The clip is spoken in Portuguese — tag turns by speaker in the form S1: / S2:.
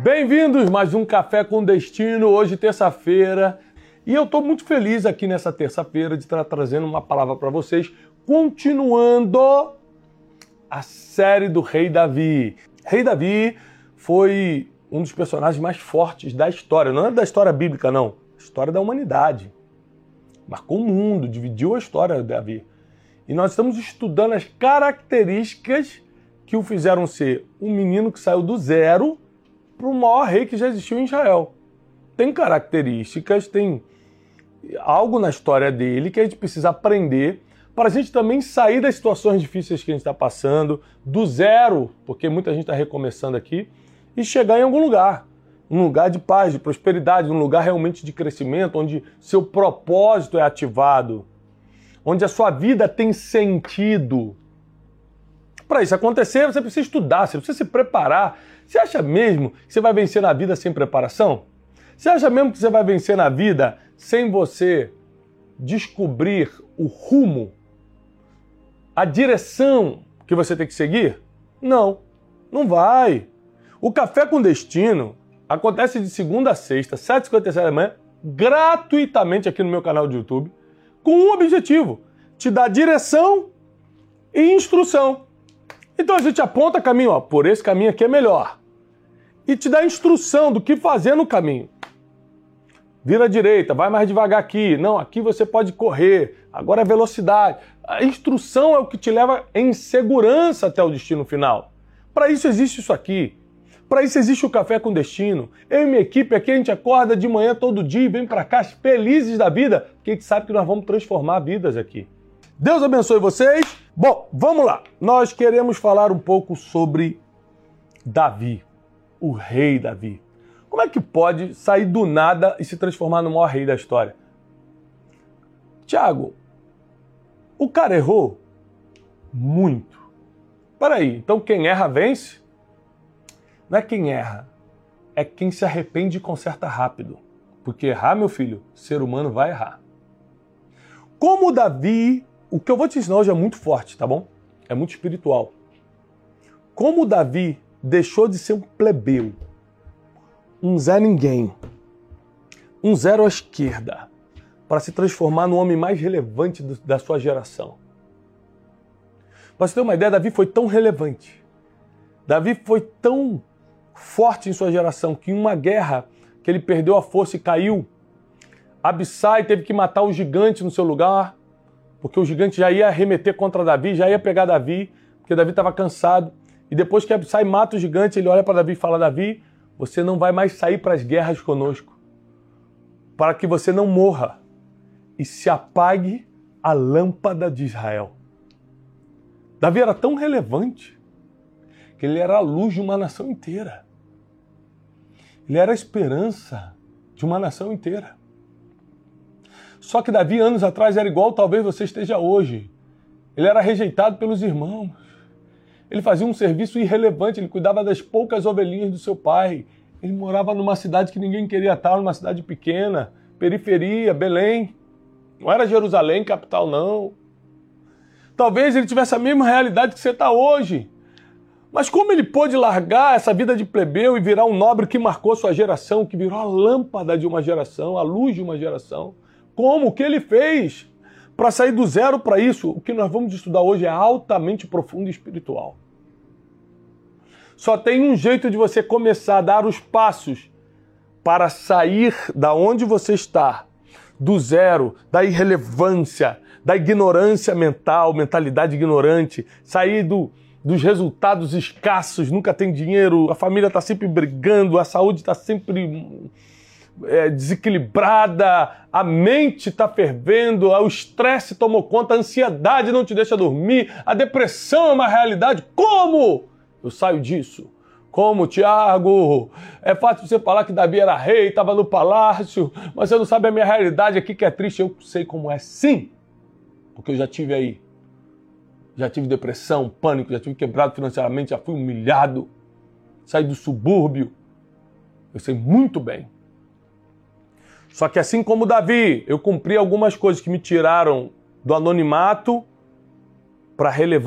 S1: Bem-vindos a mais um Café com Destino, hoje terça-feira. E eu estou muito feliz aqui nessa terça-feira de estar trazendo uma palavra para vocês, continuando a série do Rei Davi. Rei Davi foi um dos personagens mais fortes da história, não é da história bíblica não, história da humanidade. Marcou o mundo, dividiu a história de Davi. E nós estamos estudando as características que o fizeram ser um menino que saiu do zero para o maior rei que já existiu em Israel. Tem características, tem algo na história dele que a gente precisa aprender para a gente também sair das situações difíceis que a gente está passando, do zero, porque muita gente está recomeçando aqui, e chegar em algum lugar. Um lugar de paz, de prosperidade, um lugar realmente de crescimento, onde seu propósito é ativado, onde a sua vida tem sentido. Para isso acontecer, você precisa estudar, você precisa se preparar. Você acha mesmo que você vai vencer na vida sem preparação? Você acha mesmo que você vai vencer na vida sem você descobrir o rumo, a direção que você tem que seguir? Não, não vai. O Café com Destino acontece de segunda a sexta, 7h57 da manhã, gratuitamente aqui no meu canal de YouTube, com um objetivo: te dar direção e instrução. Então a gente aponta caminho, ó, por esse caminho aqui é melhor. E te dá instrução do que fazer no caminho. Vira à direita, vai mais devagar aqui. Não, aqui você pode correr. Agora é velocidade. A instrução é o que te leva em segurança até o destino final. Para isso existe isso aqui. Para isso existe o Café com Destino. Eu e minha equipe aqui, a gente acorda de manhã todo dia e vem para cá felizes da vida, porque a gente sabe que nós vamos transformar vidas aqui. Deus abençoe vocês. Bom, vamos lá. Nós queremos falar um pouco sobre Davi, o rei Davi. Como é que pode sair do nada e se transformar no maior rei da história? Tiago, o cara errou muito. Peraí, então quem erra vence? Não é quem erra, é quem se arrepende e conserta rápido. Porque errar, meu filho, ser humano vai errar. Como Davi, o que eu vou te ensinar hoje é muito forte, tá bom? É muito espiritual. Como Davi deixou de ser um plebeu, um Zé Ninguém, um zero à esquerda, para se transformar no homem mais relevante da sua geração. Para você ter uma ideia, Davi foi tão relevante, Davi foi tão forte em sua geração, que em uma guerra que ele perdeu a força e caiu, Abissai teve que matar o gigante no seu lugar, porque o gigante já ia arremeter contra Davi, já ia pegar Davi, porque Davi estava cansado. E depois que Abissai mata o gigante, ele olha para Davi e fala: Davi, você não vai mais sair para as guerras conosco, para que você não morra e se apague a lâmpada de Israel. Davi era tão relevante que ele era a luz de uma nação inteira. Ele era a esperança de uma nação inteira. Só que Davi, anos atrás, era igual talvez você esteja hoje. Ele era rejeitado pelos irmãos. Ele fazia um serviço irrelevante, ele cuidava das poucas ovelhinhas do seu pai. Ele morava numa cidade que ninguém queria estar, numa cidade pequena, periferia, Belém. Não era Jerusalém, capital, não. Talvez ele tivesse a mesma realidade que você está hoje. Mas como ele pôde largar essa vida de plebeu e virar um nobre que marcou sua geração, que virou a lâmpada de uma geração, a luz de uma geração? Como? O que ele fez para sair do zero para isso? O que nós vamos estudar hoje é altamente profundo e espiritual. Só tem um jeito de você começar a dar os passos para sair da onde você está, do zero, da irrelevância, da ignorância mental, mentalidade ignorante, sair dos resultados escassos, nunca tem dinheiro, a família está sempre brigando, a saúde está sempre desequilibrada, a mente está fervendo, o estresse tomou conta, a ansiedade não te deixa dormir, a depressão é uma realidade. Como eu saio disso? Como, Tiago? É fácil você falar que Davi era rei, estava no palácio, mas você não sabe a minha realidade aqui que é triste. Eu sei como é, sim, porque eu já tive aí. Já tive depressão, pânico, já tive quebrado financeiramente, já fui humilhado, saí do subúrbio. Eu sei muito bem. Só que assim como Davi, eu cumpri algumas coisas que me tiraram do anonimato para relevância.